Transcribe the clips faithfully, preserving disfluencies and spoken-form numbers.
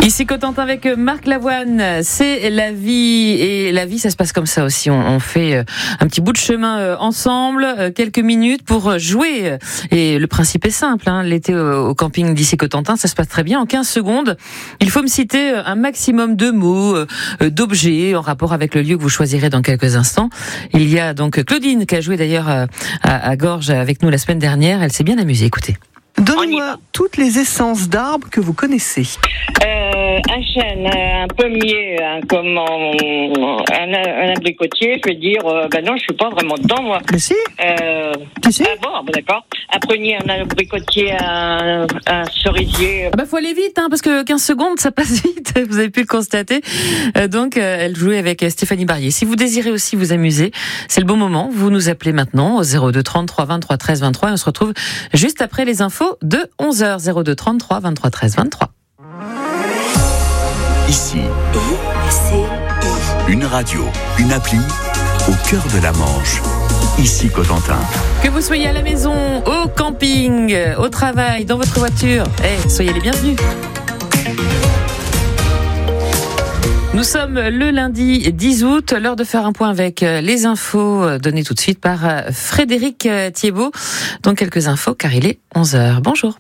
Ici Cotentin avec Marc Lavoine, c'est la vie, et la vie ça se passe comme ça aussi, on, on fait un petit bout de chemin ensemble, quelques minutes pour jouer, et le principe est simple, hein. L'été au camping d'ici Cotentin ça se passe très bien, en quinze secondes il faut me citer un maximum de mots, d'objets en rapport avec le lieu que vous choisirez dans quelques instants. Il y a donc Claudine qui a joué d'ailleurs à, à Gorges avec nous la semaine dernière, elle s'est bien amusée, écoutez. Donnez-moi toutes les essences d'arbres que vous connaissez. Euh, un chêne, un pommier, un, comment, un, un abricotier, je veux dire, euh, ben non, je suis pas vraiment dedans, moi. Mais si. Euh, si, si. Ah bon, ben d'accord. Un prunier, un abricotier, un, un cerisier. Ah bah faut aller vite, hein, parce que quinze secondes, ça passe vite. Vous avez pu le constater. Euh, donc, euh, elle jouait avec Stéphanie Barrier. Si vous désirez aussi vous amuser, c'est le bon moment. Vous nous appelez maintenant au zéro deux trente-trois vingt-trois treize vingt-trois et on se retrouve juste après les infos de onze heures. zéro deux trente-trois vingt-trois treize vingt-trois. Ici, une radio, une appli au cœur de la Manche. Ici Cotentin. Que vous soyez à la maison, au camping, au travail, dans votre voiture, eh, soyez les bienvenus. Nous sommes le lundi dix août, l'heure de faire un point avec les infos données tout de suite par Frédéric Thiebaud. Donc quelques infos car il est onze heures. Bonjour.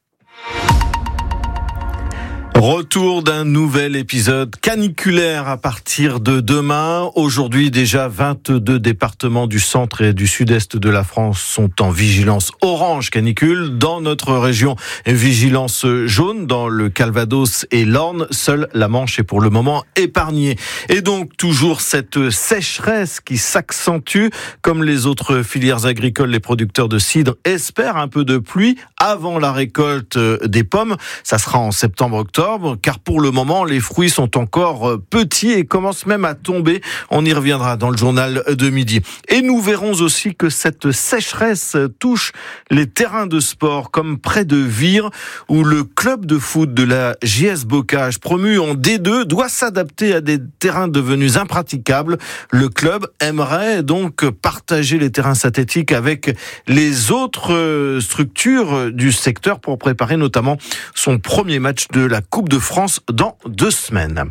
Retour d'un nouvel épisode caniculaire à partir de demain. Aujourd'hui, déjà vingt-deux départements du centre et du sud-est de la France sont en vigilance orange canicule. Dans notre région, vigilance jaune. Dans le Calvados et l'Orne, seule la Manche est pour le moment épargnée. Et donc, toujours cette sécheresse qui s'accentue. Comme les autres filières agricoles, les producteurs de cidre espèrent un peu de pluie avant la récolte des pommes. Ça sera en septembre-octobre. Car pour le moment, les fruits sont encore petits et commencent même à tomber. On y reviendra dans le journal de midi. Et nous verrons aussi que cette sécheresse touche les terrains de sport, comme près de Vire, où le club de foot de la J S Bocage, promu en D deux, doit s'adapter à des terrains devenus impraticables. Le club aimerait donc partager les terrains synthétiques avec les autres structures du secteur pour préparer notamment son premier match de la Coupe de France dans deux semaines.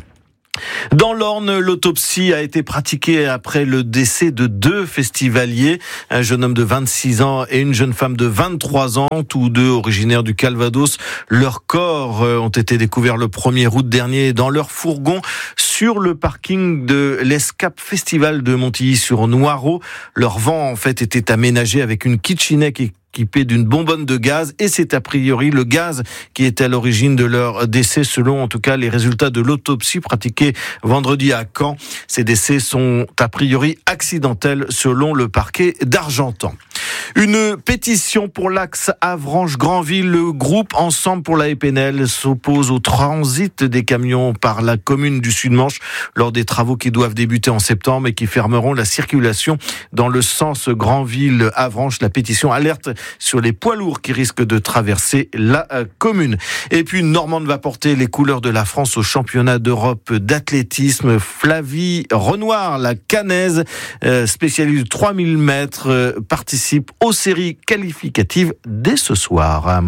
Dans l'Orne, l'autopsie a été pratiquée après le décès de deux festivaliers, un jeune homme de vingt-six ans et une jeune femme de vingt-trois ans, tous deux originaires du Calvados. Leurs corps ont été découverts le premier août dernier dans leur fourgon sur le parking de l'Escape Festival de Montilly-sur-Noireau. Leur vent, en fait, était aménagé avec une kitchenette équipée d'une bonbonne de gaz, et c'est a priori le gaz qui était à l'origine de leur décès, selon en tout cas les résultats de l'autopsie pratiquée vendredi à Caen. Ces décès sont a priori accidentels selon le parquet d'Argentan. Une pétition pour l'axe Avranches-Granville. Le groupe Ensemble pour la Épinel s'oppose au transit des camions par la commune du Sud-Manche lors des travaux qui doivent débuter en septembre et qui fermeront la circulation dans le sens Granville-Avranches. La pétition alerte sur les poids lourds qui risquent de traverser la commune. Et puis Normande va porter les couleurs de la France au championnat d'Europe d'athlétisme. Flavie Renoir, la Canaise, spécialiste de trois mille mètres, participe aux séries qualificatives dès ce soir.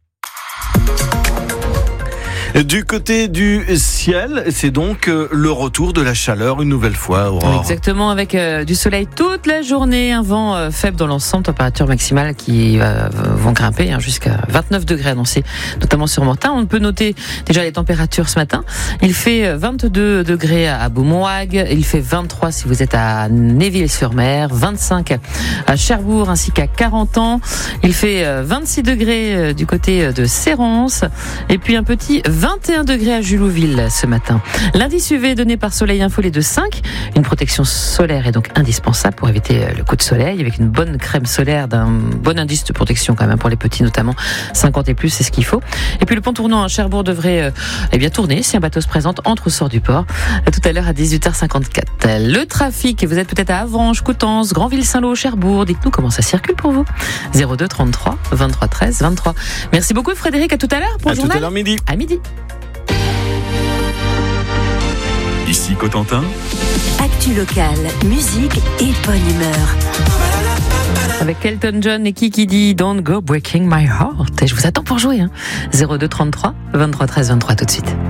Du côté du ciel, c'est donc le retour de la chaleur une nouvelle fois, Aurore. Exactement, avec euh, du soleil toute la journée, un vent euh, faible dans l'ensemble, température maximale qui euh, vont grimper hein, jusqu'à vingt-neuf degrés annoncés, notamment sur Mortain. On peut noter déjà les températures ce matin. Il fait vingt-deux degrés à Beaumont-Hague, il fait vingt-trois si vous êtes à Néville-sur-Mer, vingt-cinq à Cherbourg ainsi qu'à Carentan. Il fait vingt-six degrés du côté de Sérence et puis un petit vingt et un degrés à Julouville ce matin. L'indice U V donné par Soleil Info est de cinq. Une protection solaire est donc indispensable pour éviter le coup de soleil, avec une bonne crème solaire d'un bon indice de protection quand même pour les petits notamment. cinquante et plus, c'est ce qu'il faut. Et puis le pont tournant à Cherbourg devrait euh, eh bien tourner si un bateau se présente entre au sort du port. Tout à l'heure à dix-huit heures cinquante-quatre. Le trafic, vous êtes peut-être à Avranches, Coutances, Granville-Saint-Lô, Cherbourg. Dites-nous comment ça circule pour vous. zéro deux trente-trois vingt-trois treize vingt-trois. Merci beaucoup Frédéric, à tout à l'heure pour le journal. À tout à l'heure midi. À midi. Ici Cotentin. Actu locale, musique et bonne humeur. Avec Elton John et Kiki D, Don't Go Breaking My Heart. Et je vous attends pour jouer. Hein. zéro deux trente-trois vingt-trois treize vingt-trois tout de suite.